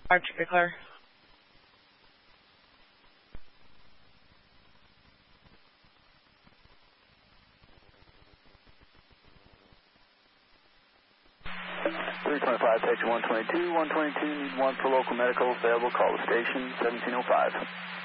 Arctic Declare. Section 122. 122 need one for local medical available. Call the station 1705.